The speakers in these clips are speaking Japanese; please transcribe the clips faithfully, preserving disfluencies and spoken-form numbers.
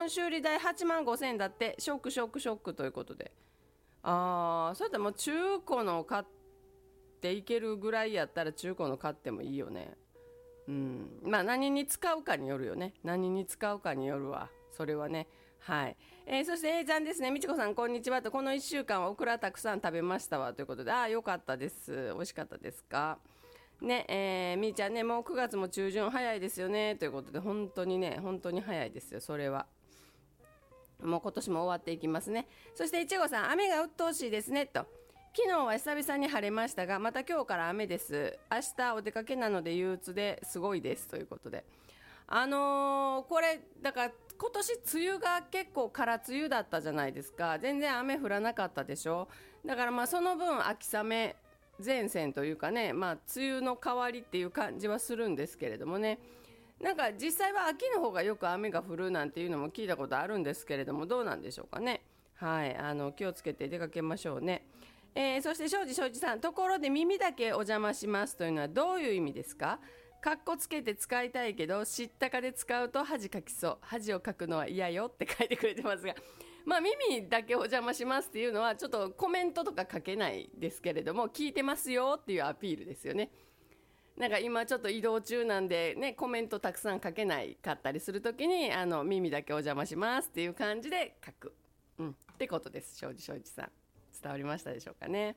本修理代はちまんごせんえんだって。ショックショックショックということで、ああ、そうやったらもう中古の買っていけるぐらいやったら中古の買ってもいいよね。うん、まあ何に使うかによるよね。何に使うかによるわ、それはね。はい、えー、そして A ちゃんですね。みちこさんこんにちはと、このいっしゅうかんはオクラたくさん食べましたわということで、ああよかったです。美味しかったですかね。えー、みーちゃんね、もうくがつも中旬早いですよねということで、本当にね本当に早いですよ、それは。もう今年も終わっていきますね。そしていちごさん、雨が鬱陶しいですねと。昨日は久々に晴れましたが、また今日から雨です。明日お出かけなので憂鬱ですごいですということで、あのー、これだから今年梅雨が結構空梅雨だったじゃないですか。全然雨降らなかったでしょ。だからまあその分秋雨前線というかね、まあ梅雨の代わりっていう感じはするんですけれどもね。なんか実際は秋の方がよく雨が降るなんていうのも聞いたことあるんですけれども、どうなんでしょうかね。はい、あの気をつけて出かけましょうね。えー、そして庄司庄司さん、ところで耳だけお邪魔しますというのはどういう意味ですか。かっこつけて使いたいけど知ったかで使うと恥かきそう、恥をかくのは嫌よって書いてくれてますが、まあ耳だけお邪魔しますっていうのはちょっとコメントとか書けないですけれども、聞いてますよっていうアピールですよね。なんか今ちょっと移動中なんでね、コメントたくさん書けないかったりするときに、あの耳だけお邪魔しますっていう感じで書く、うん、ってことです。庄司庄司さん、伝わりましたでしょうかね。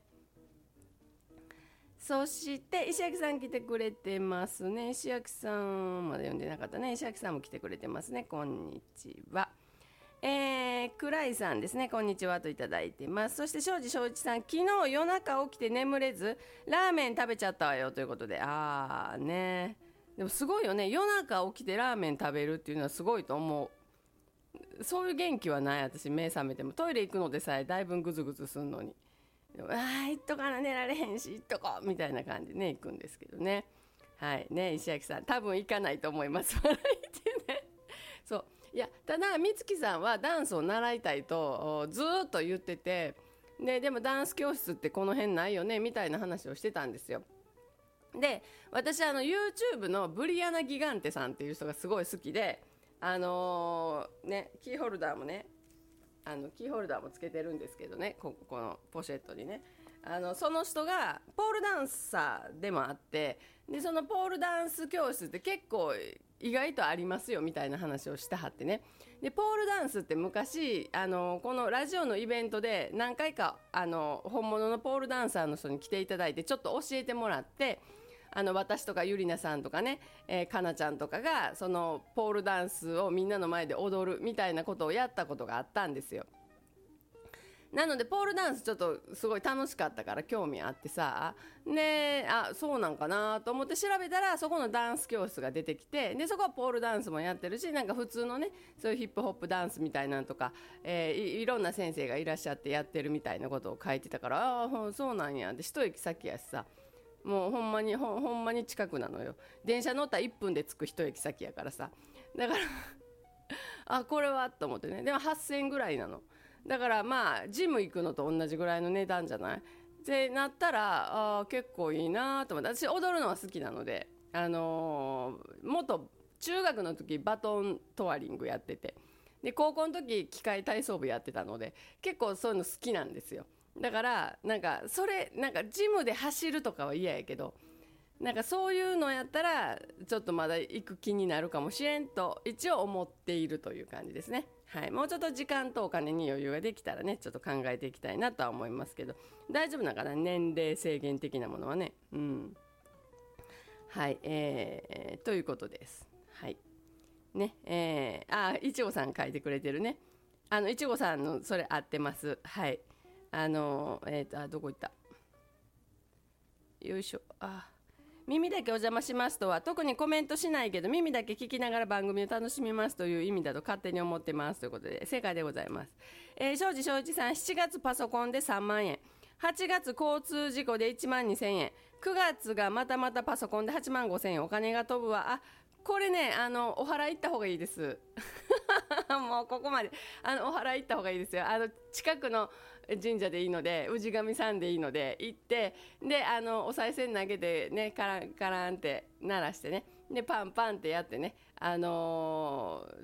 そして石垣さん来てくれてますね。石垣さんまで読んでなかったね。石垣さんも来てくれてますね。こんにちは。えー、倉井さんですね。こんにちはといただいてます。そして庄司庄司さん、昨日夜中起きて眠れずラーメン食べちゃったわよということで、あーね、でもすごいよね。夜中起きてラーメン食べるっていうのはすごいと思う。そういう元気はない。私目覚めてもトイレ行くのでさえだいぶグズグズすんのに、ああ行っとかな、寝られへんし行っとこうみたいな感じでね行くんですけどね。はいね、石垣さん多分行かないと思います。笑いてね。そういや、ただ美月さんはダンスを習いたいとずーっと言ってて、ででもダンス教室ってこの辺ないよねみたいな話をしてたんですよ。で私あの YouTube のブリアナ・ギガンテさんっていう人がすごい好きで、あのーね、キーホルダーもね、あのキーホルダーもつけてるんですけどね、ここのポシェットにね、あのその人がポールダンサーでもあって、でそのポールダンス教室って結構意外とありますよみたいな話をしてはってね。でポールダンスって昔あのこのラジオのイベントで何回かあの本物のポールダンサーの人に来ていただいてちょっと教えてもらって、あの私とかゆりなさんとかね、えー、かなちゃんとかがそのポールダンスをみんなの前で踊るみたいなことをやったことがあったんですよ。なのでポールダンスちょっとすごい楽しかったから興味あってさ、であそうなんかなと思って調べたらそこのダンス教室が出てきて、でそこはポールダンスもやってるし、なんか普通のねそういうヒップホップダンスみたいなのとか、えー、い, いろんな先生がいらっしゃってやってるみたいなことを書いてたから、ああそうなんやで、一駅先やしさ、もうほんまに ほ, ほんまに近くなのよ。電車乗ったらいっぷんで着く一駅先やからさ、だからあこれはと思ってね。でもはっせんえんぐらいなの。だからまあジム行くのと同じぐらいの値段じゃないってなったら、あ結構いいなと思って、私踊るのは好きなので、あのー、元中学の時バトントワリングやってて、で高校の時機械体操部やってたので結構そういうの好きなんですよ。だからなんかそれなんかジムで走るとかは嫌やけど、なんかそういうのやったらちょっとまだ行く気になるかもしれんと一応思っているという感じですね。はい、もうちょっと時間とお金に余裕ができたらねちょっと考えていきたいなとは思いますけど、大丈夫なのかな、年齢制限的なものはね。うんはい、えー、ということです。はいね、えー、あいちごさん書いてくれてるね。あのいちごさんのそれ合ってます。はいあのえーとあどこ行った、よいしょ、あ耳だけお邪魔しますとは特にコメントしないけど耳だけ聞きながら番組を楽しみますという意味だと勝手に思ってますということで正解でございます。えー、庄司庄一さん、しちがつパソコンでさんまんえん、はちがつ交通事故でいちまんにせんえん、くがつがまたまたパソコンではちまんごせんえん、お金が飛ぶわ。あこれねあのお祓い行った方がいいですもうここまであのお祓い行った方がいいですよ。あの近くの神社でいいので、氏神さんでいいので行って、であのお賽銭投げてね、カランカランって鳴らしてね、でパンパンってやってね、あの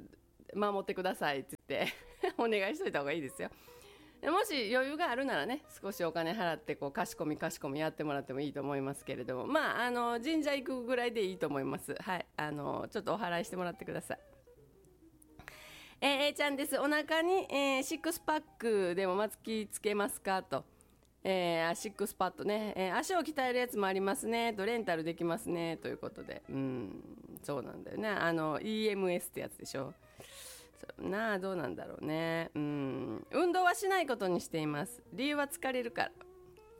守ってくださいって言ってお願いしといた方がいいですよ。もし余裕があるならね、少しお金払ってこう貸し込み貸し込みやってもらってもいいと思いますけれども、まああの神社行くぐらいでいいと思います。はい、あのちょっとお払いしてもらってください。えー、A ちゃんです。お腹に、えー、シックスパックでも巻きつけますかと、えー、シックスパッドね、えー、足を鍛えるやつもありますねと、レンタルできますねということで、うん、そうなんだよね。あの イーエムエス ってやつでしょ。なあ、どうなんだろうね。うん、運動はしないことにしています。理由は疲れるから。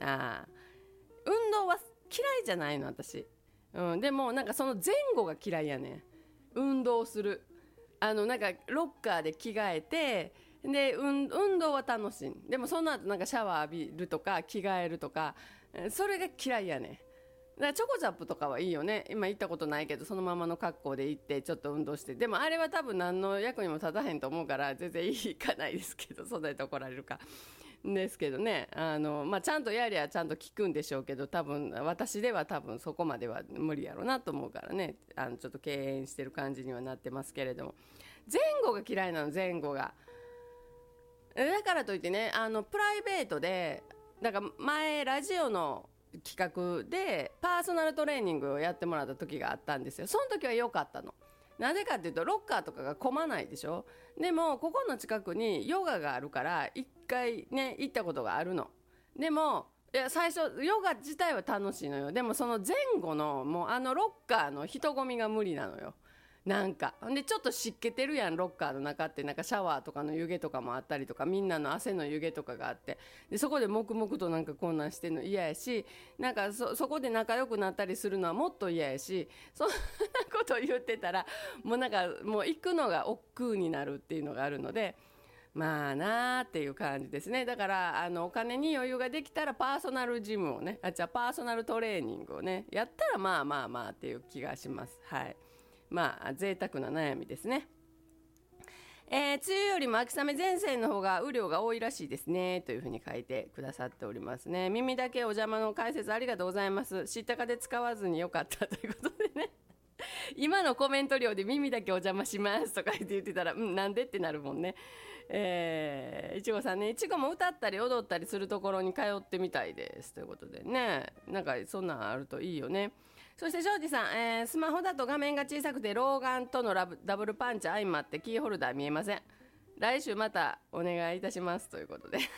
ああ、運動は嫌いじゃないの私、うん、でもなんかその前後が嫌いやね。運動する、あのなんかロッカーで着替えてで、うん、運動は楽しい。でもその後なんかシャワー浴びるとか着替えるとか、それが嫌いやね。だからチョコザップとかはいいよね。今行ったことないけどそのままの格好で行ってちょっと運動して、でもあれは多分何の役にも立たへんと思うから全然いかないですけど、そんなに怒られるかですけどね、あの、まあ、ちゃんとやりゃちゃんと効くんでしょうけど、多分私では多分そこまでは無理やろうなと思うからね、あのちょっと敬遠してる感じにはなってますけれども、前後が嫌いなの。前後がだからといってね、あのプライベートでなんか前ラジオの企画でパーソナルトレーニングをやってもらった時があったんですよ。その時は良かったの。なぜかっていうとロッカーとかが混まないでしょ。でもここの近くにヨガがあるから一回ね行ったことがあるの。でもいや最初ヨガ自体は楽しいのよ。でもその前後のもうあのロッカーの人混みが無理なのよ。なんかでちょっと湿気てるやん、ロッカーの中って。なんかシャワーとかの湯気とかもあったりとか、みんなの汗の湯気とかがあって、でそこで黙々となんかこんなんしてるの嫌やし、なんか そ, そこで仲良くなったりするのはもっと嫌やし、そんなことを言ってたらもうなんかもう行くのが億劫になるっていうのがあるので、まあなーっていう感じですね。だからあのお金に余裕ができたらパーソナルジムをね、あじゃあパーソナルトレーニングをねやったらまあまあまあっていう気がします。はい、まあ贅沢な悩みですね。えー、梅雨よりも秋雨前線の方が雨量が多いらしいですねというふうに書いてくださっておりますね。耳だけお邪魔の解説ありがとうございます。知ったかで使わずによかったということでね今のコメント量で耳だけお邪魔しますとか言って言ってたら、うんなんでってなるもんね。えー、いちごさんね、いちごも歌ったり踊ったりするところに通ってみたいですということでね、なんかそんなんあるといいよね。そしてジョージさん、えー、スマホだと画面が小さくて老眼とのラブダブルパンチ相まってキーホルダー見えません。来週またお願いいたしますということで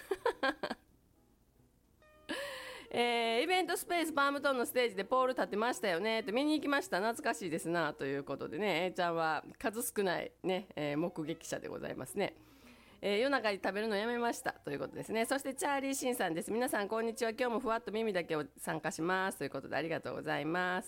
えー、イベントスペースパームトンのステージでポール立ってましたよねって見に行きました。懐かしいですなということでね、A ちゃんは数少ないね、えー、目撃者でございますね。えー、夜中に食べるのやめましたということですね。そしてチャーリーシンさんです。皆さんこんにちは。今日もふわっと耳だけを参加しますということでありがとうございます。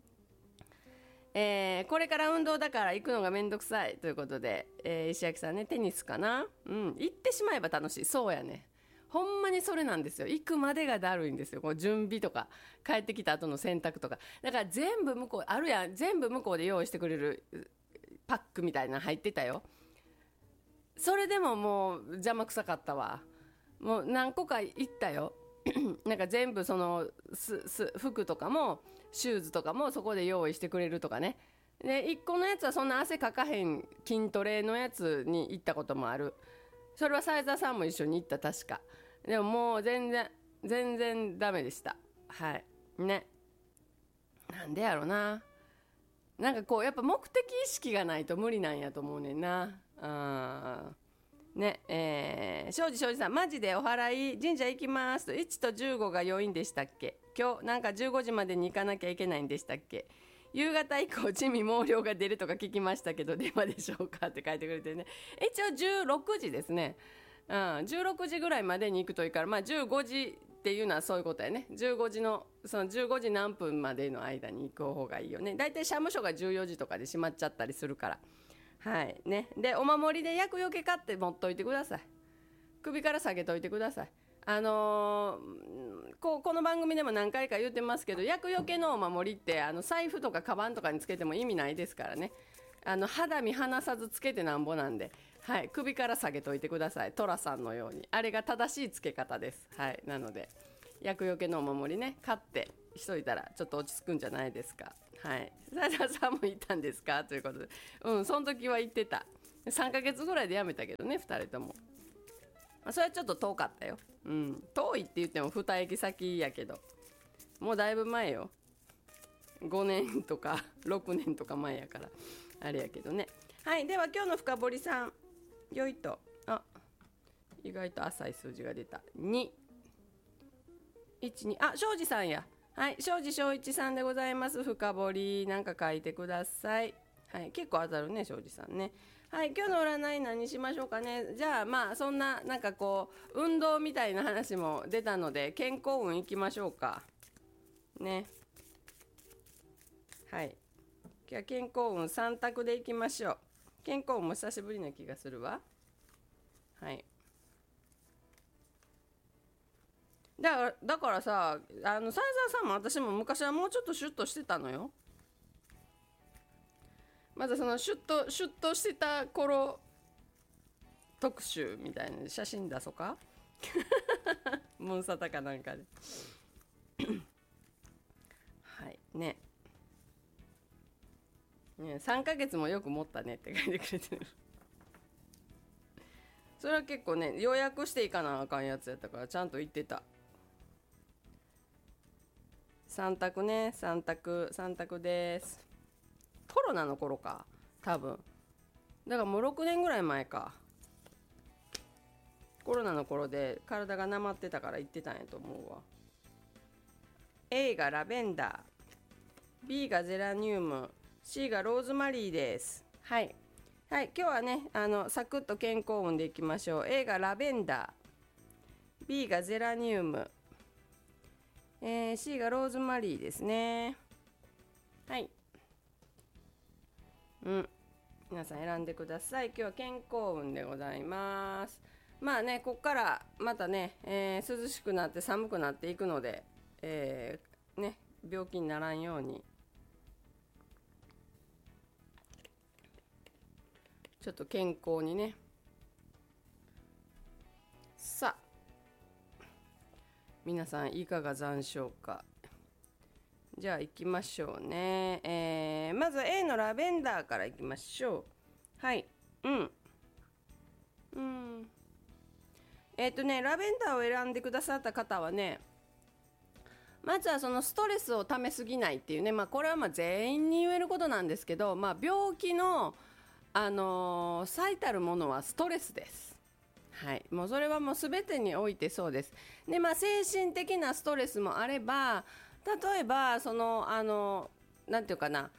えー、これから運動だから行くのがめんどくさいということで、えー、石焼さんね、テニスかな、うん、行ってしまえば楽しい。そうやね、ほんまにそれなんですよ。行くまでがだるいんですよ。こう準備とか帰ってきた後の洗濯とか、だから全部向こうあるやん、全部向こうで用意してくれるパックみたいなの入ってたよ。それでももう邪魔くさかったわ。もう何個か行ったよなんか全部そのすす服とかもシューズとかもそこで用意してくれるとかね。でいっこのやつはそんな汗かかへん筋トレのやつに行ったこともある。それは斉沢さんも一緒に行った、確か。でももう全然全然ダメでした。はいね。なんでやろな、なんかこうやっぱ目的意識がないと無理なんやと思うねんな。あねえー、庄司庄司さん、マジでお祓い神社行きますと。いちとじゅうごが要因でしたっけ。今日なんかじゅうごじまでに行かなきゃいけないんでしたっけ。夕方以降地味毛量が出るとか聞きましたけどデマでしょうかって書いてくれてね。一応じゅうろくじですね、うん、じゅうろくじぐらいまでに行くといいから、まあじゅうごじっていうのはそういうことやね。じゅうごじのそのじゅうごじ何分までの間に行く方がいいよね。だいたい社務所がじゅうよじとかで閉まっちゃったりするから。はいね。でお守りで厄除け買って持っといてください。首から下げといてください。あのー、こ, この番組でも何回か言ってますけど、厄除けのお守りってあの財布とかカバンとかにつけても意味ないですからね。あの肌身離さずつけてなんぼなんで、はい、首から下げといてください。トラさんのようにあれが正しいつけ方です。はい、なので厄除けのお守りね買ってしといたらちょっと落ち着くんじゃないですか。はい、斉田さんも言ったんですかということで、うん、その時は言ってた。 さんかげつぐらいで辞めたけどねふたりとも。それはちょっと遠かったよ。うん、遠いって言ってもにえき先やけど、もうだいぶ前よ。ごねんとかろくねんとか前やからあれやけどね。はい、では今日の深堀さん、よいと、あ、意外と浅い数字が出た。に、いち、に、あ、庄司さんや。はい、庄司正一さんでございます。深堀なんか書いてください。はい、結構当たるね、庄司さんね。はい、今日の占い何しましょうかね。じゃあまあそんななんかこう運動みたいな話も出たので健康運いきましょうかね。はい、今日は健康運さん択でいきましょう。健康運も久しぶりな気がするわ。はい、だからだからさ、あの西澤さんも私も昔はもうちょっとシュッとしてたのよ。まずそのシュッとシュッとしてた頃特集みたいな写真出そうかムーンサタかなんかではいね。ね、さんかげつもよく持ったねって書いてくれてるそれは結構ね予約していかなあかんやつやったからちゃんと言ってた。さん択ね、さん択さん択です。コロナの頃か多分。だからもうろくねんぐらい前か。コロナの頃で体がなまってたから言ってたんやと思うわ。 A がラベンダー、 B がゼラニウム、 C がローズマリーです。はい、はい、今日はねあのサクッと健康運でいきましょう。 A がラベンダー、 B がゼラニウム、えー、C がローズマリーですね。はい、うん、皆さん選んでください。今日は健康運でございます。まあね、こっからまたね、えー、涼しくなって寒くなっていくので、えー、ね、病気にならんようにちょっと健康にね。さあ皆さんいかが残暑か。じゃあ行きましょうね。えー、まずは A のラベンダーから行きましょう。はい、うんうんえっ、ー、とねラベンダーを選んでくださった方はね、まずはそのストレスをためすぎないっていうね、まあ、これはまあ全員に言えることなんですけど、まあ、病気の、あのー、最たるものはストレスです。はい、もうそれはもう全てにおいてそうです。で、まあ、精神的なストレスもあれば、例えばそのあのなんていうかな、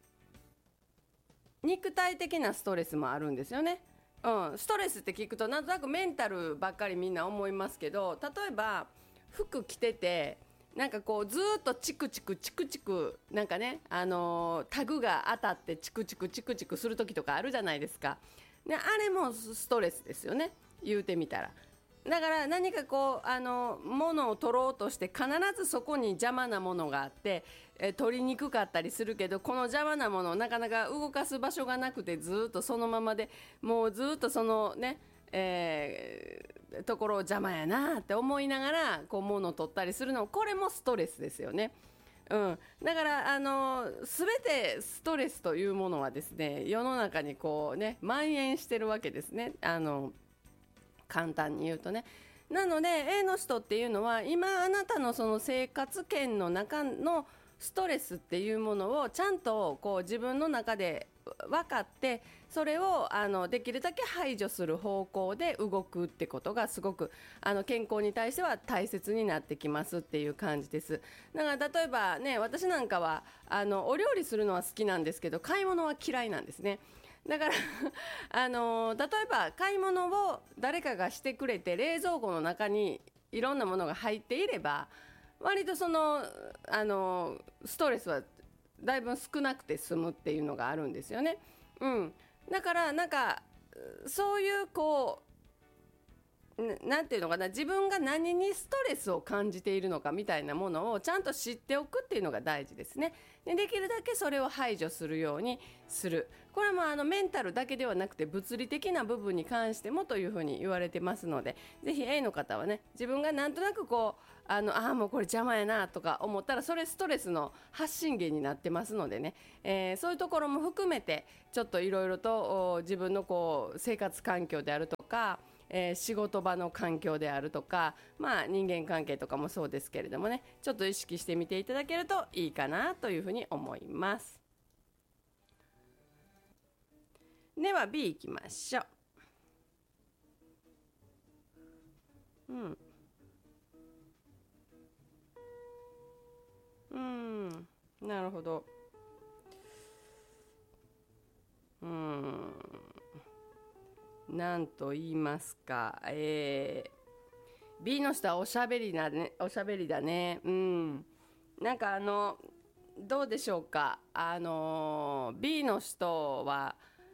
肉体的なストレスもあるんですよね。うん、ストレスって聞くとなんとなくメンタルばっかりみんな思いますけど、例えば服着ててなんかこうずっとチクチクチクチクなんかね、あのータグが当たってチクチクチクチクする時とかあるじゃないですか。であれもストレスですよね、言うてみたら。だから何かこうあの物を取ろうとして必ずそこに邪魔なものがあって、え取りにくかったりするけど、この邪魔なものをなかなか動かす場所がなくてずっとそのままでもうずっとそのね、えー、ところを邪魔やなって思いながらこう物を取ったりするの、これもストレスですよね。うん、だからあの全てストレスというものはですね、世の中にこうね蔓延してるわけですね。あの簡単に言うとね。なので A の人っていうのは今あなたのその生活圏の中のストレスっていうものをちゃんとこう自分の中で分かって、それをあのできるだけ排除する方向で動くってことがすごくあの健康に対しては大切になってきますっていう感じです。だから例えばね、私なんかはあのお料理するのは好きなんですけど買い物は嫌いなんですね。だからあの例えば買い物を誰かがしてくれて冷蔵庫の中にいろんなものが入っていれば割とそのあのストレスはだいぶ少なくて済むっていうのがあるんですよね。うん、だからなんかそういうこななんていうのかな、自分が何にストレスを感じているのかみたいなものをちゃんと知っておくっていうのが大事ですね。で、できるだけそれを排除するようにする。これもあのメンタルだけではなくて物理的な部分に関してもというふうに言われてますので、ぜひ エー の方はね、自分がなんとなくこうあのあーもうこれ邪魔やなとか思ったら、それストレスの発信源になってますのでね、えーそういうところも含めてちょっといろいろとお自分のこう生活環境であるとか、えー仕事場の環境であるとか、まあ、人間関係とかもそうですけれどもね、ちょっと意識してみていただけるといいかなというふうに思います。では ビー いきましょう。うんうんなるほど。うんなんと言いますか、えー B の人はおしゃべりだね、おしゃべりだね。うん。なんかあの、どうでしょうか。あの、B の人は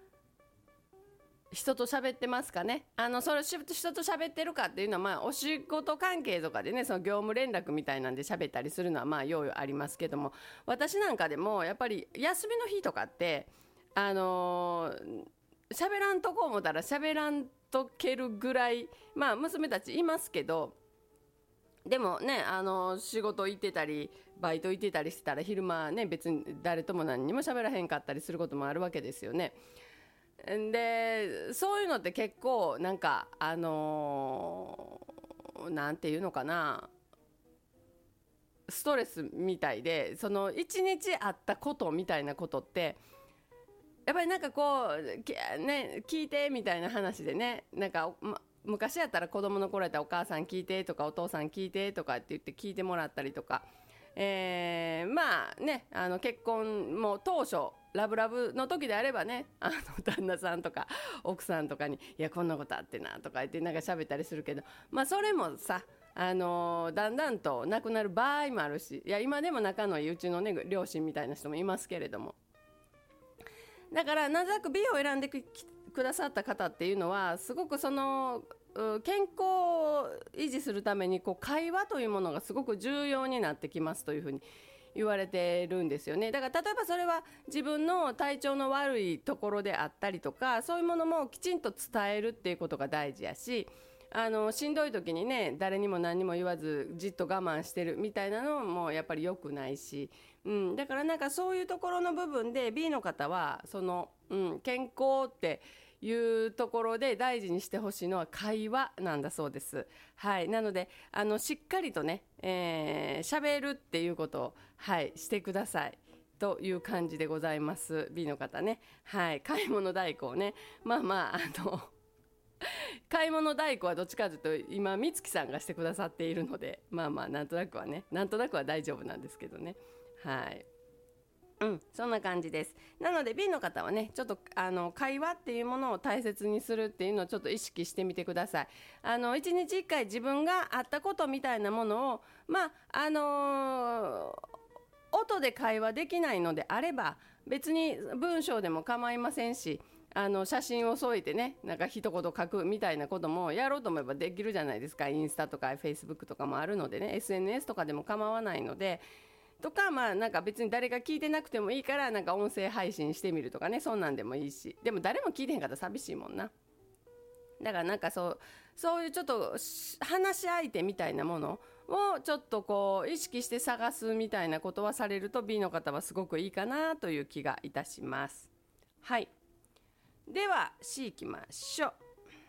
人と喋ってますかね。あの、それ、し人と喋ってるかっていうのは、まあ、お仕事関係とかでね、その業務連絡みたいなんで喋ったりするのは、まあ、ようありますけども、私なんかでも、やっぱり休みの日とかって、あのー喋らんとこ思ったら喋らんとけるぐらい、まあ、娘たちいますけど、でもね、あの仕事行ってたりバイト行ってたりしてたら昼間ね、別に誰とも何にも喋らへんかったりすることもあるわけですよね。でそういうのって結構なんかあのーなんていうのかな、ストレスみたいで、その一日あったことみたいなことってやっぱりなんかこう、きね、聞いてみたいな話でね、なんか、ま、昔やったら子供の頃やったらお母さん聞いてとかお父さん聞いてとかって言って聞いてもらったりとか、えーまあね、あの結婚も当初ラブラブの時であればね、あの旦那さんとか奥さんとかに「いやこんなことあってな」とか言ってなんか喋ったりするけど、まあそれもさ、あのーだんだんとなくなる場合もあるし、いや今でも仲のいいうちのね両親みたいな人もいますけれども、だからなぜか B を選んでくくださった方っていうのはすごくそのう健康を維持するためにこう会話というものがすごく重要になってきますというふうに言われてるんですよね。だから例えばそれは自分の体調の悪いところであったりとか、そういうものもきちんと伝えるっていうことが大事やし、あのしんどい時にね誰にも何にも言わずじっと我慢してるみたいなのもやっぱり良くないし、うん、だからなんかそういうところの部分で B の方はその、うん、健康っていうところで大事にしてほしいのは会話なんだそうです。はい、なのであのしっかりとね、えー、喋るっていうことを、はい、してくださいという感じでございます。 B の方ね、はい、買い物代行ね、まあまああの買い物代行はどっちかというと今美月さんがしてくださっているので、まあまあなんとなくはね、なんとなくは大丈夫なんですけどね。はい、うん、そんな感じです。なので B の方はね、ちょっとあの会話っていうものを大切にするっていうのをちょっと意識してみてください。あのいちにちいっかい自分があったことみたいなものを、まああのー音で会話できないのであれば別に文章でも構いませんし、あの写真を添えてね、なんか一言書くみたいなこともやろうと思えばできるじゃないですか。インスタとかフェイスブックとかもあるのでね、 エスエヌエス とかでも構わないので、とかまあなんか別に誰が聞いてなくてもいいからなんか音声配信してみるとかね、そんなんでもいいし、でも誰も聞いてへんかったら寂しいもんな。だからなんかそうそういうちょっと話し相手みたいなものをちょっとこう意識して探すみたいなことはされると B の方はすごくいいかなという気がいたします。はい、では C いきましょ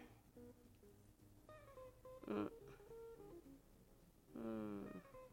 う。うんうん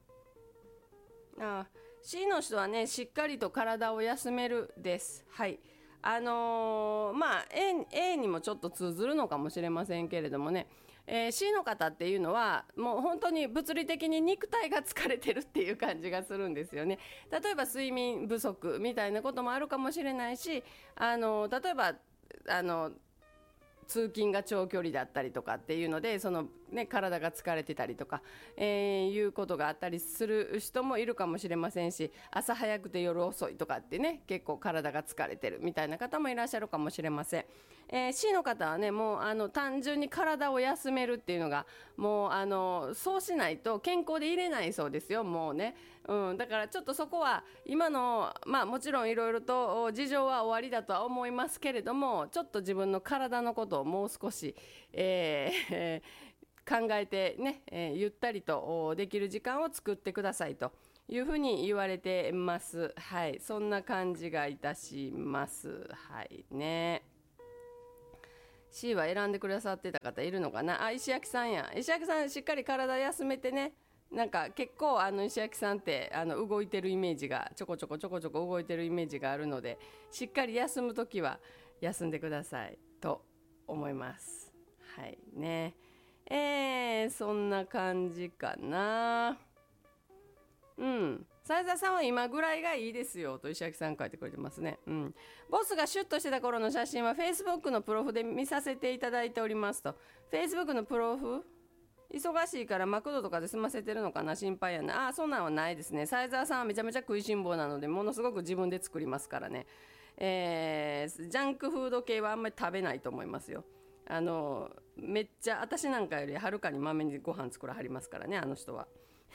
あ C の人はね、しっかりと体を休めるです。はい、あのーまあ A, A にもちょっと通ずるのかもしれませんけれどもね、えー C の方っていうのはもう本当に物理的に肉体が疲れてるっていう感じがするんですよね。例えば睡眠不足みたいなこともあるかもしれないし、あの例えばあの通勤が長距離だったりとかっていうのでその、ね、体が疲れてたりとか、えーいうことがあったりする人もいるかもしれませんし、朝早くて夜遅いとかってね結構体が疲れてるみたいな方もいらっしゃるかもしれません。 えー、C の方はねもうあの単純に体を休めるっていうのがもうあのそうしないと健康でいれないそうですよもうね、うん、だからちょっとそこは今のまあもちろんいろいろと事情は終わりだとは思いますけれどもちょっと自分の体のことをもう少し、えー、考えてね、えー、ゆったりとできる時間を作ってくださいというふうに言われてます。はい、そんな感じがいたします。はいね。C は選んでくださってた方いるのかなあ、石焼さんや。石焼さんしっかり体休めてね。なんか結構あの石焼さんってあの動いてるイメージがちょこちょこちょこちょこ動いてるイメージがあるのでしっかり休むときは休んでくださいと思います。はいね。えー、そんな感じかな。うん。斉沢さんは今ぐらいがいいですよと石垣さん書いてくれてますね。うん。ボスがシュッとしてた頃の写真は Facebook のプロフで見させていただいておりますと。Facebook のプロフ忙しいからマクドとかで済ませてるのかな心配やな。あ、そんなんはないですね。斉沢さんはめちゃめちゃ食いしん坊なのでものすごく自分で作りますからね。えー、ジャンクフード系はあんまり食べないと思いますよ。あのめっちゃ私なんかよりはるかにまめにご飯作らはりますからねあの人は。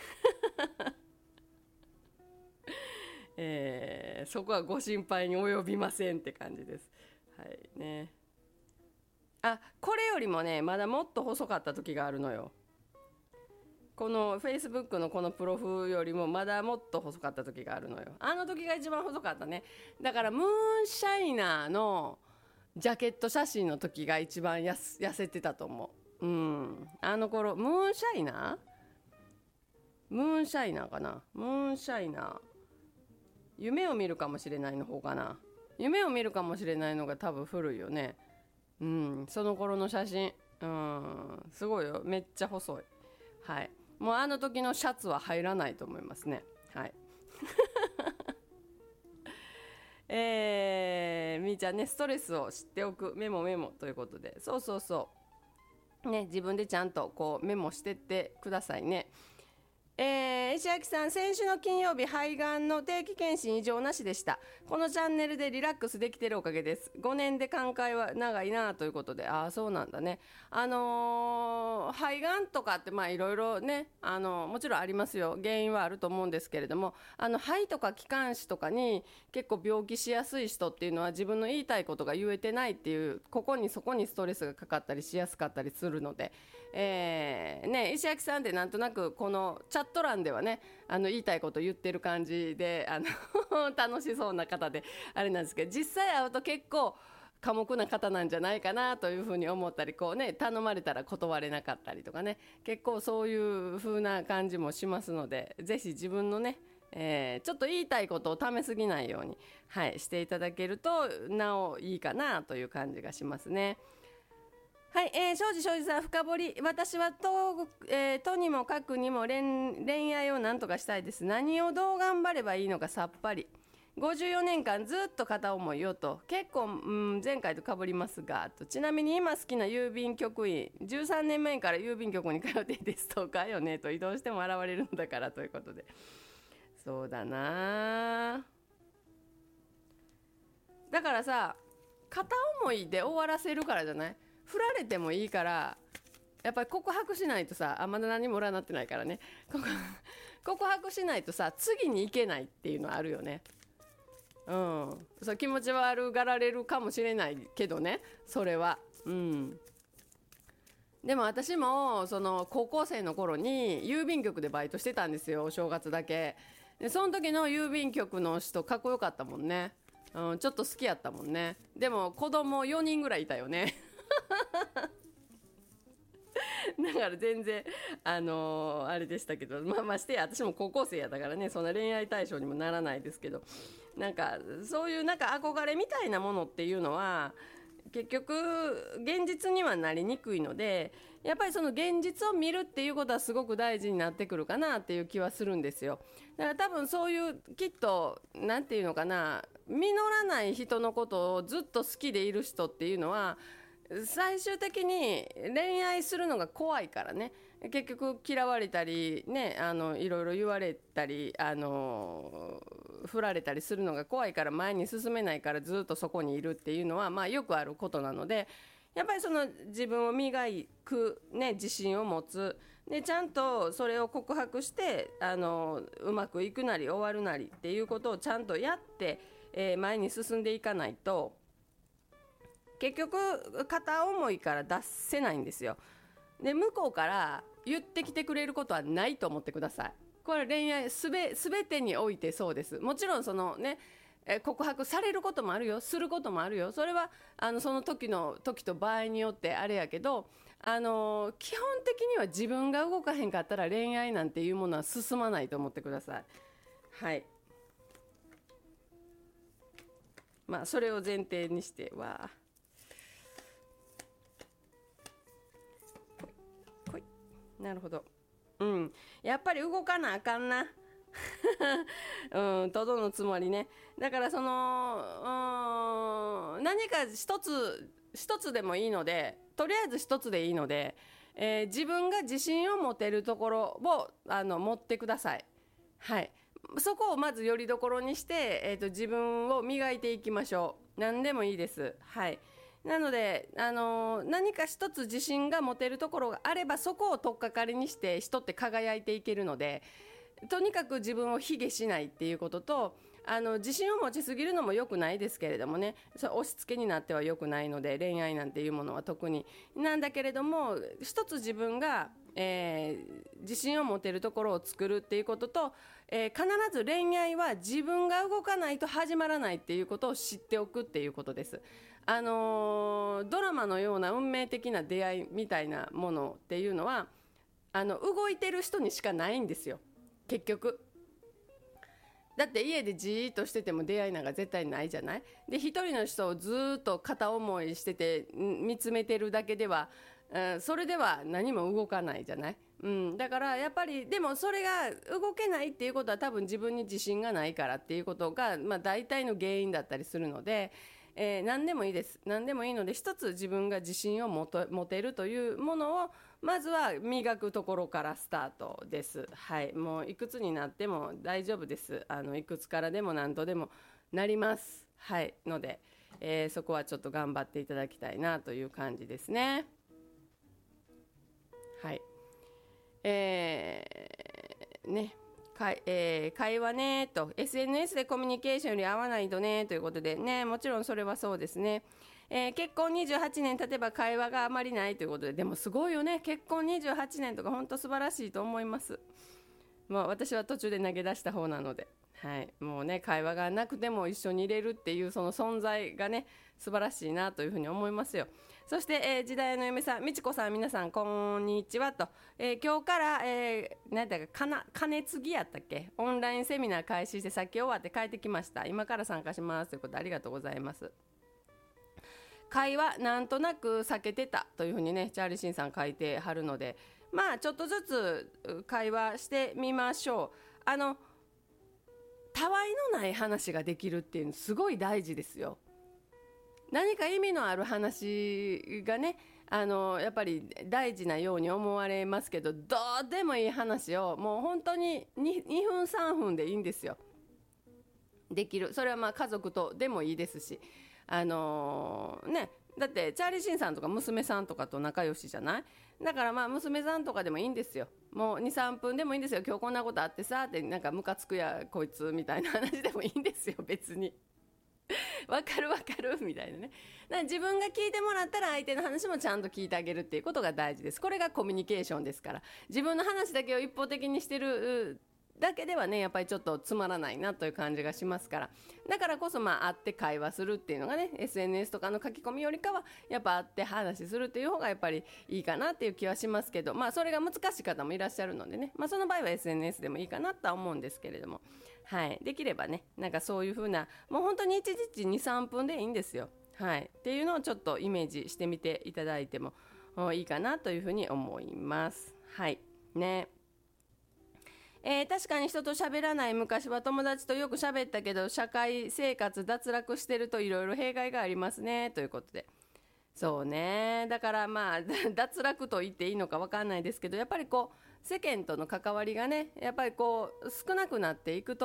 えー、そこはご心配に及びませんって感じです。はいね。あ、これよりもねまだもっと細かった時があるのよ。この Facebook のこのプロフよりもまだもっと細かった時があるのよ。あの時が一番細かったね。だからムーンシャイナーのジャケット写真の時が一番やす痩せてたと思う。うん、あの頃ムーンシャイナームーンシャイナーかなムーンシャイナー夢を見るかもしれないの方かな。夢を見るかもしれないのが多分古いよね。うん、その頃の写真、うん、すごいよ。めっちゃ細い。はい。もうあの時のシャツは入らないと思いますね。はい。えー、みーちゃんね、ストレスを知っておくメモメモということで、そうそうそうね、自分でちゃんとこうメモしてってくださいね。えー、石垣さん、先週の金曜日肺がんの定期検診異常なしでした。このチャンネルでリラックスできてるおかげです。ごねんで寛解は長いなということで、ああそうなんだね。あのー、肺がんとかってまあいろいろね、あのー、もちろんありますよ。原因はあると思うんですけれども、あの肺とか気管支とかに結構病気しやすい人っていうのは自分の言いたいことが言えてないっていう、ここにそこにストレスがかかったりしやすかったりするので、えーね、石垣さんってなんとなくこのチャット欄ではねあの言いたいこと言ってる感じであの楽しそうな方であれなんですけど実際会うと結構寡黙な方なんじゃないかなというふうに思ったりこうね頼まれたら断れなかったりとかね結構そういう風な感じもしますのでぜひ自分のねえー、ちょっと言いたいことをためすぎないように、はい、していただけるとなおいいかなという感じがしますね。はい、えー、庄司庄司さん深掘り私はと、えー、とにもかくにも 恋, 恋愛を何とかしたいです。何をどう頑張ればいいのかさっぱり。ごじゅうよねんかんずっと片思いよと結構、うん、前回とかぶりますがとちなみに今好きな郵便局員じゅうさんねんまえから郵便局に通っていてストーカーよねと移動しても現れるのだからということでそうだなだからさ片思いで終わらせるからじゃない振られてもいいからやっぱり告白しないとさあまだ何も占ってないからね告白しないとさ次に行けないっていうのはあるよね。うんそう気持ち悪がられるかもしれないけどねそれはうんでも私もその高校生の頃に郵便局でバイトしてたんですよお正月だけでその時の郵便局の人かっこよかったもんね、うん、ちょっと好きやったもんね。でも子供よにんぐらいいたよねだから全然あのー、あれでしたけどまあましてや私も高校生やったからねそんな恋愛対象にもならないですけどなんかそういうなんか憧れみたいなものっていうのは結局現実にはなりにくいのでやっぱりその現実を見るっていうことはすごく大事になってくるかなっていう気はするんですよ。だから多分そういうきっとなんていうのかな実らない人のことをずっと好きでいる人っていうのは最終的に恋愛するのが怖いからね結局嫌われたりねあのいろいろ言われたりあの振られたりするのが怖いから前に進めないからずっとそこにいるっていうのは、まあ、よくあることなので、やっぱりその自分を磨く、ね、自信を持つで、ちゃんとそれを告白して、あのうまくいくなり終わるなりっていうことをちゃんとやって、えー前に進んでいかないと結局片思いから脱せないんですよ。で向こうから言ってきてくれることはないと思ってください。これ恋愛すべ全てにおいてそうです。もちろんそのね、え告白されることもあるよ、することもあるよ。それはあのその時の時と場合によってあれやけど、あの基本的には自分が動かへんかったら恋愛なんていうものは進まないと思ってください。はい。まあそれを前提にしては、こいなるほど。うん、やっぱり動かなあかんな。うん、とどのつまりね。だからその、うん、何か一つ一つでもいいので、とりあえず一つでいいので、えー自分が自信を持てるところをあの持ってください。はい。そこをまずよりどころにして、えーと、自分を磨いていきましょう。何でもいいです。はい。なので、あのー何か一つ自信が持てるところがあれば、そこを取っかかりにして人って輝いていけるので、とにかく自分を卑下しないっていうことと、あの自信を持ちすぎるのも良くないですけれどもね、それ押し付けになっては良くないので、恋愛なんていうものは特になんだけれども、一つ自分が、えー自信を持てるところを作るっていうことと、えー必ず恋愛は自分が動かないと始まらないっていうことを知っておくっていうことです。あのードラマのような運命的な出会いみたいなものっていうのは、あの動いてる人にしかないんですよ、結局。だって家でじーっとしてても出会いなんか絶対ないじゃない。で一人の人をずーっと片思いしててん見つめてるだけでは、うんそれでは何も動かないじゃない。うん、だからやっぱりでもそれが動けないっていうことは多分自分に自信がないからっていうことが、まあ、大体の原因だったりするので、えー何でもいいです。何でもいいので、一つ自分が自信を持と持てるというものをまずは磨くところからスタートです。はい、もういくつになっても大丈夫です。あのいくつからでも何とでもなります。はいので、えーそこはちょっと頑張っていただきたいなという感じですね。はい。えーね。かいえー会話ねと エスエヌエス でコミュニケーションより合わないとねということでね、もちろんそれはそうですね。えー結婚にじゅうはちねん経てば会話があまりないということで、でもすごいよね、結婚にじゅうはちねんとか本当素晴らしいと思います。まあ、私は途中で投げ出した方なので、はい、もうね会話がなくても一緒にいれるっていうその存在がね素晴らしいなというふうに思いますよ。そして、えー時代の嫁さんみちこさん、皆さんこんにちはと、えー今日から、えー、何だかかな金継ぎやったっけ、オンラインセミナー開始してさっき終わって帰ってきました。今から参加しますということでありがとうございます。会話なんとなく避けてたというふうにねチャーリーシンさん書いてはるので、まあちょっとずつう会話してみましょう。あのたわいのない話ができるっていうのすごい大事ですよ。何か意味のある話がね、あのやっぱり大事なように思われますけど、どうでもいい話をもう本当に に, にふんさんぷんでいいんですよ、できる。それはまあ家族とでもいいですし、あのーね、だってチャーリー・シンさんとか娘さんとかと仲良しじゃない。だからまあ娘さんとかでもいいんですよ。もうにさんぷんでもいいんですよ。今日こんなことあってさって、なんかムカつくやこいつみたいな話でもいいんですよ、別に。わかるわかるみたいなね。だから自分が聞いてもらったら相手の話もちゃんと聞いてあげるっていうことが大事です。これがコミュニケーションですから。自分の話だけを一方的にしてるだけではねやっぱりちょっとつまらないなという感じがしますから、だからこそまあ会って会話するっていうのがね エスエヌエス とかの書き込みよりかはやっぱ会って話するっていう方がやっぱりいいかなっていう気はしますけど、まあそれが難しい方もいらっしゃるのでね、まあその場合は エスエヌエス でもいいかなとは思うんですけれども、はい、できればねなんかそういう風なもう本当にいちにちにさんぷんでいいんですよ。はい、っていうのをちょっとイメージしてみていただいてもいいかなというふうに思います。はいね。えー確かに人と喋らない昔は友達とよく喋ったけど社会生活脱落してるといろいろ弊害がありますねということで、そうね、だからまあ脱落と言っていいのか分かんないですけど、やっぱりこう世間との関わりがねやっぱりこう少なくなっていくと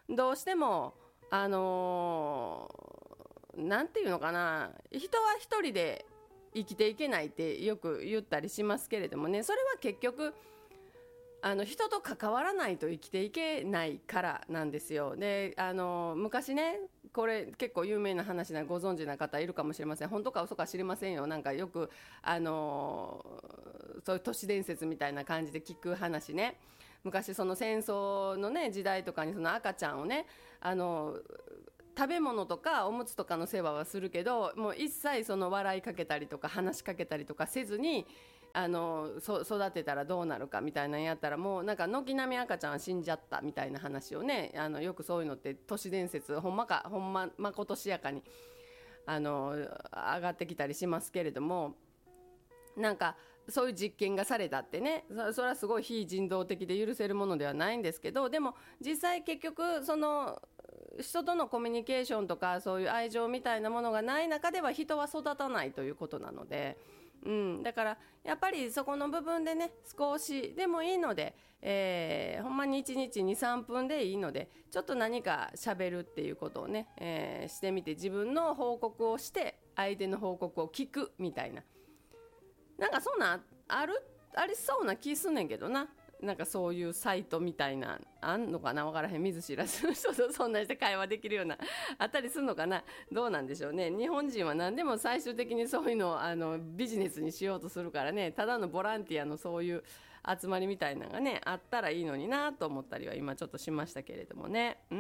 どうしてもあのーなんていうのかな、人は一人で生きていけないってよく言ったりしますけれどもね、それは結局あの人と関わらないと生きていけないからなんですよ。で、あの昔ね、これ結構有名な話なご存知な方いるかもしれません。本当か嘘か知りませんよ。なんかよくあのそういう都市伝説みたいな感じで聞く話ね。昔その戦争のね時代とかにその赤ちゃんをね、あの食べ物とかおむつとかの世話はするけど、もう一切その笑いかけたりとか話しかけたりとかせずに、あのそ育てたらどうなるかみたいなのやったら、もうなんか軒並み赤ちゃんは死んじゃったみたいな話をね、あのよくそういうのって都市伝説、ほんまかほんままことしやかにあの上がってきたりしますけれども、なんかそういう実験がされたってね、そそれはすごい非人道的で許せるものではないんですけど、でも実際結局その人とのコミュニケーションとかそういう愛情みたいなものがない中では人は育たないということなので、うん、だからやっぱりそこの部分でね、少しでもいいので、えー、ほんまにいちにちに、さんぷんでいいのでちょっと何か喋るっていうことをね、えー、してみて、自分の報告をして相手の報告を聞くみたいな、なんかそんなあるありそうな気すんねんけどな。なんかそういうサイトみたいなあんのかな、分からへん。見ず知らずの人とそんなして会話できるようなあったりするのかな、どうなんでしょうね。日本人は何でも最終的にそういうのをあのビジネスにしようとするからね、ただのボランティアのそういう集まりみたいなのがねあったらいいのになと思ったりは今ちょっとしましたけれどもね。うん、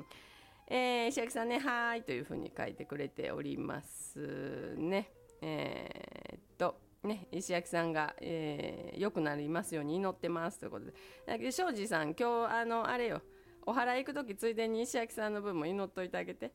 えー、石垣さんね、はーいというふうに書いてくれておりますね。えー、っとね、石垣さんが、えー、良くなりますように祈ってますということで、だけど庄司さん今日あのあれよ、お祓い行く時ついでに石垣さんの分も祈っといてあげて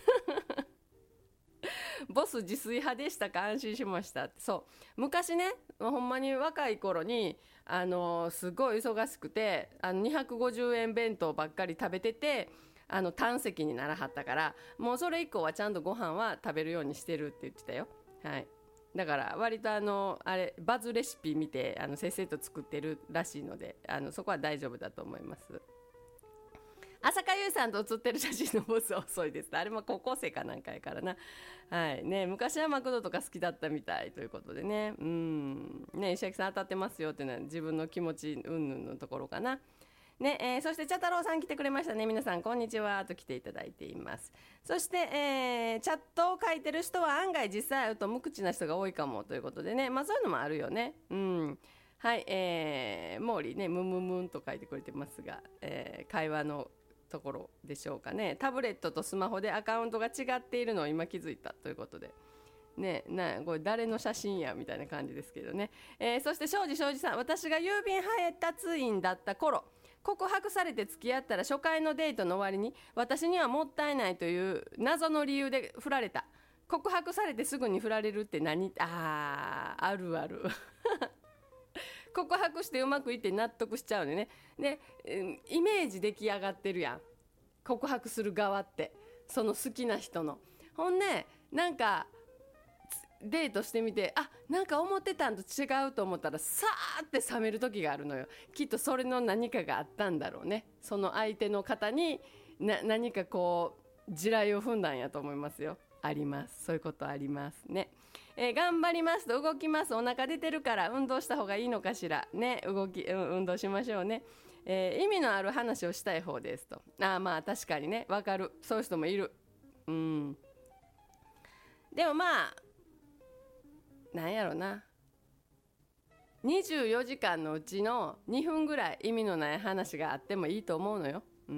ボス自炊派でしたか、安心しましたって。そう昔ね、ほんまに若い頃にあのすごい忙しくて、あのにひゃくごじゅうえん弁当ばっかり食べてて、あの胆石にならはったから、もうそれ以降はちゃんとご飯は食べるようにしてるって言ってたよ。はい、だから割とあのあれバズレシピ見てあのせっせと作ってるらしいので、あのそこは大丈夫だと思います。浅香優さんと写ってる写真のボスは遅いです。あれも高校生かなんかやからな。はいね、昔はマクドとか好きだったみたいということでね。うんね、石垣さん当たってますよっていうのは自分の気持ちうんぬんのところかな。ねえー、そして茶太郎さん来てくれましたね。皆さんこんにちはと来ていただいています。そして、えー、チャットを書いてる人は案外実際会うと無口な人が多いかもということでね、まあそういうのもあるよね。うんはい、えー、毛利ね、ムムムンと書いてくれてますが、えー、会話のところでしょうかね。タブレットとスマホでアカウントが違っているのを今気づいたということでね、なこれ誰の写真やみたいな感じですけどね。えー、そして庄司庄司さん、私が郵便配達員だった頃、告白されて付き合ったら初回のデートの終わりに私にはもったいないという謎の理由で振られた。告白されてすぐに振られるって何？あーあるある告白してうまくいって納得しちゃうね。で、イメージ出来上がってるやん、告白する側って、その好きな人の。ほんでなんかデートしてみて、あ、なんか思ってたんと違うと思ったらさーって冷める時があるのよ。きっとそれの何かがあったんだろうね。その相手の方にな何かこう地雷を踏んだんやと思いますよ。あります、そういうことありますね。えー、頑張りますと動きます、お腹出てるから運動した方がいいのかしらね。動き、うん、運動しましょうね。えー、意味のある話をしたい方ですと。あ、まあ確かにね、わかる、そういう人もいる。うん、でもまあなんやろな、にじゅうよじかんのうちのにふんぐらい意味のない話があってもいいと思うのよ。うん、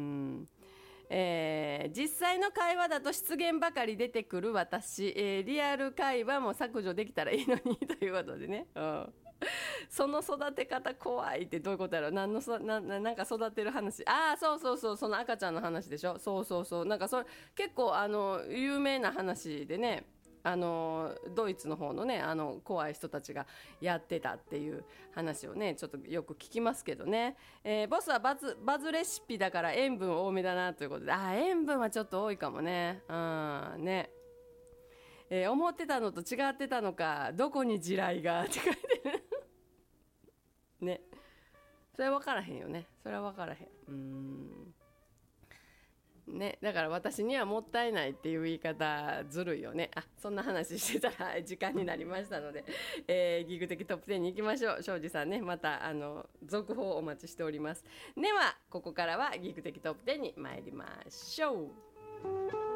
えー、実際の会話だと失言ばかり出てくる私、えー、リアル会話も削除できたらいいのにということでね、うん、その育て方怖いってどういうことやろ。何のそななんか育てる話、ああそうそうそう、その赤ちゃんの話でしょ。そうそうそう、なんかそれ結構あの有名な話でね、あのドイツの方のね、あの怖い人たちがやってたっていう話をねちょっとよく聞きますけどね。えー、ボスはバズバズレシピだから塩分多めだなということで、あ、塩分はちょっと多いかもね。うんね、えー、思ってたのと違ってたのか、どこに地雷がって書いてるね、それは分からへんよね。それは分からへん。うーんね、だから私にはもったいないっていう言い方ずるいよね。あ、そんな話してたら時間になりましたので、えー、ギグ的トップじゅうに行きましょう。庄司さんね、またあの続報をお待ちしております。ではここからはギグ的トップじゅうに参りましょう。